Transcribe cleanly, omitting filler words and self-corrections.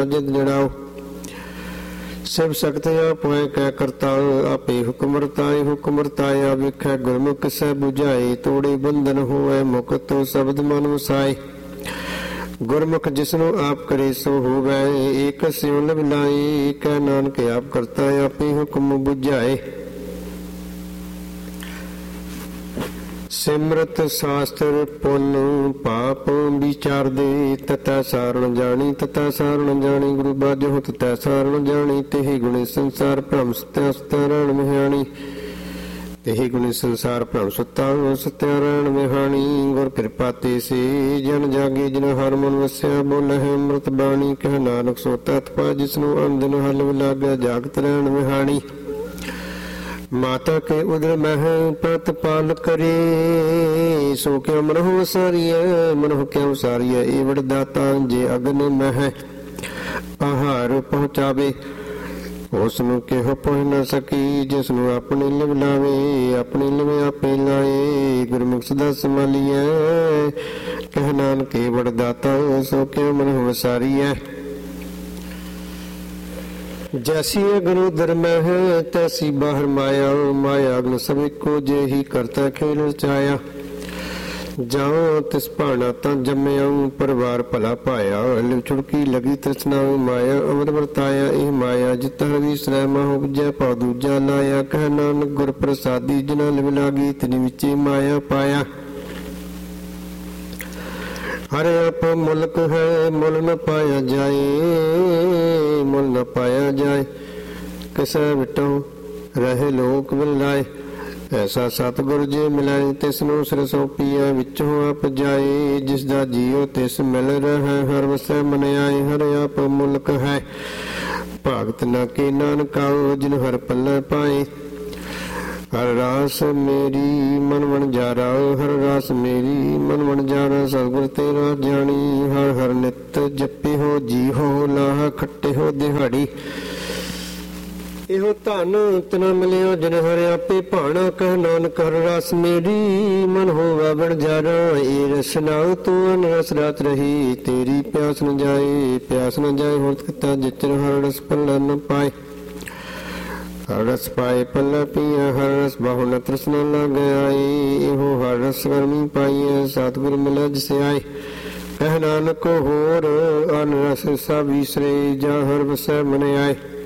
ਜਿਤ ਜੜਾਓ। ਸਿਵ ਸਕਤ ਆਪ ਹੋਏ ਕੈ ਕਰਤਾਲ, ਆਪੇ ਹੁਕਮ ਰਤਾਏ ਹੁਕਮ ਰਤਾਇਆ ਵੇਖੈ ਗੁਰਮੁਖ ਸਹਿ ਬੁਝਾਏ। ਤੋੜੇ ਬੰਧਨ ਹੋਵੇ ਮੁਕਤ ਸ਼ਬਦ ਮਨ ਵਸਾਏ। ਗੁਰਮੁਖ ਜਿਸਨੂੰ ਆਪ ਕਰੇ ਸੋ ਹੋਵੇ, ਏਕ ਸਿਉ ਲਵ ਲਾਈ। ਕਹਿ ਨਾਨਕ ਆਪ ਕਰਤਾ ਆਪੇ ਹੁਕਮ ਬੁਝਾਏ। ਸਿਮਰਤ ਸ਼ਾਸਤਰ ਪੁੰਨ ਪਾਪ ਵਿਚਾਰਦੇ, ਤਤੈ ਸਾਰਣ ਜਾਣੀ ਤਤੈ ਸਾਰਣ ਜਾਣੀ। ਗੁਰੂ ਬਾਝੋ ਤਤੈ ਸਾਰਣ ਜਾਣੀ, ਤੇਹੀ ਗੁਣੇ ਸੰਸਾਰ ਭ੍ਰਮ ਸਤਿਆ ਸਤਿਆ ਰਹਿਣ ਮਿਹਾਣੀ। ਤੇਹੀ ਗੁਣੇ ਸੰਸਾਰ ਭ੍ਰਮ ਸਤਿਆ ਸਤਿਆ ਰਹਿਣ ਮਿਹਾਣੀ। ਗੁਰ ਕਿਰਪਾ ਤੇ ਸੇ ਜਨ ਜਾਗੇ, ਜਿਨ ਹਰ ਮਨ ਵਸਿਆ ਬੋਲੇ ਅੰਮ੍ਰਿਤ ਬਾਣੀ। ਕਹਿ ਨਾਨਕ ਸੋ ਤਤ ਪਾ ਜਿਸਨੂੰ ਅੰਦਨ ਹਲਵ ਲਾਗਿਆ, ਜਾਗਤ ਰਹਿਣ ਮਿਹਾਣੀ। ਮਾਤਾ ਕੇ ਉਦਰ ਮਹਿ ਪ੍ਰਤਪਾਲ ਕਰੇ, ਸੋ ਕਿਉ ਮਨਹੁ ਵਸਾਰੀਐ ਮਨਹੁ ਕਿਉ ਵਸਾਰੀਐ। ਏ ਵਡ ਦਾਤਾ ਜੇ ਅਗਨ ਮਹਿ ਆਹਾਰ ਪਹੁੰਚਾਵੇ, ਉਸ ਨੂੰ ਕਿਹੋ ਪਹੁੰਚ ਨਾ ਸਕੀ। ਜਿਸ ਨੂੰ ਆਪਣੇ ਲਿਵ ਲਾਵੇ, ਆਪਣੇ ਲਿਵ ਆਪੇ ਲਾਏ। ਗੁਰਮੁਖ ਸਦਾ ਸੰਭਾਲੀਐ, ਕਹਿ ਨਾਨਕ ਏ ਵਡ ਦਾਤਾ ਸੋ ਕਿਉ ਮਨਹੁ ਵਸਾਰੀਐ। ਜੈਸੀ ਗੁਰੂ ਧਰਮ ਹੈ ਤੈਸੀ ਬਾਹਰ ਮਾਇਆ। ਮਾਇਆ ਅਗਨ ਸਭ ਇੱਕੋ ਜਿਹੀ ਕਰਤਾ ਖੇਲ ਰਚਾਇਆ। ਜਾਉ ਤਿਸ ਭਾਣਾ ਤਾਂ ਜੰਮਿਆ, ਪਰਿਵਾਰ ਭਲਾ ਪਾਇਆ। ਲਿਵ ਛੁੜਕੀ ਲਗੀ ਤ੍ਰਿਸ਼ਨਾ, ਮਾਇਆ ਅਮਰ ਵਰਤਾਇਆ। ਇਹ ਮਾਇਆ ਜਿਤ ਹਰ ਵਿਸਰੈ ਮਹੁ ਉਪਜੈ ਭਾਉ ਦੂਜਾ ਲਾਇਆ। ਕਹਿ ਨਾਨਕ ਗੁਰ ਪ੍ਰਸਾਦੀ ਜਿਨਾ ਲਿਵ ਲਾਗੀ, ਤਿਨ ਵਿਚੇ ਮਾਇਆ ਪਾਇਆ। ਹਰ ਆਪ ਮੁਲਕ ਹੈ ਮੁੱਲ ਨ ਪਾਇਆ ਜਾਏ, ਮੁੱਲ ਨ ਪਾਇਆ ਜਾਏ। ਕਿਸੈ ਵਿਟੋ ਰਹੇ ਲੋਕ ਵਿਲਾਏ, ਐਸਾ ਸਤਿਗੁਰ ਜੇ ਮਿਲਾਏ। ਤਿਸ ਨੂੰ ਸਿਰ ਸੌਂਪੀਐ ਵਿੱਚੋਂ ਆਪ ਜਾਏ। ਜਿਸ ਦਾ ਜੀਉ ਤਿਸ ਮਿਲ ਰਹਿ, ਹਰ ਵਸੈ ਮਨ ਆਏ। ਹਰ ਆਪ ਮੁਲਕ ਹੈ ਭਾਗਤ ਨਾ ਕੇ ਨਾਨਕਾਉ, ਜਿਨ ਹਰ ਪੱਲੇ ਪਾਏ। ਹਰ ਰਾਸ ਮੇਰੀ ਮਨ ਵਣਜਾਰਾ, ਹਰ ਰਾਸ ਮੇਰੀ ਮਨ ਵਣਜਾਰਾ। ਸਤਿਗੁਰ ਤੇਰਾ ਜਾਣੀ, ਹਰ ਹਰ ਨਿਤ ਜਪੇ ਹੋ ਜੀ ਹੋ ਲਾਹ ਖੱਟੇ ਹੋ ਦਿਹਾੜੀ। ਇਹੋ ਧਨ ਤਨਾ ਮਿਲਿਓ ਜਿਨ ਹਰ ਆਪੇ ਭਾਣਾ। ਕਹਿ ਨਾਨਕ ਹਰ ਰਸ ਮੇਰੀ ਮਨ ਹੋਵਾ ਵਣਜਾਰਾ। ਏ ਰਸਨਾ ਤੂੰ ਅਨ ਰਸ ਰਾਤ ਰਹੀ, ਤੇਰੀ ਪਿਆਸ ਨ ਜਾਏ ਪਿਆਸ ਨ ਜਾਏ। ਹੋਰ ਕਿਤਾ ਜਿਚਰ ਹਰ ਰਸ ਪੱਲਾ ਨ ਪਾਏ। ਹਰ ਰਸ ਪਾਏ ਪੱਲਾ ਪੀਆ, ਹਰ ਰਸ ਬਾਹੂ ਨ ਤ੍ਰਿਸ਼ਨਾ ਲੱਗ ਆਈ। ਇਹੋ ਹਰ ਰਸ ਗਰਮੀ ਪਾਈਐ, ਸਤਿਗੁਰ ਮਿਲਿਆ ਜਿਸ ਆਏ। ਕਹਿ ਨਾਨਕ ਹੋਰ ਅਨ ਰਸ ਸਭ ਵਿਸਰੇ, ਜਾ ਹਰ ਵਸੈ ਮਨ ਆਏ।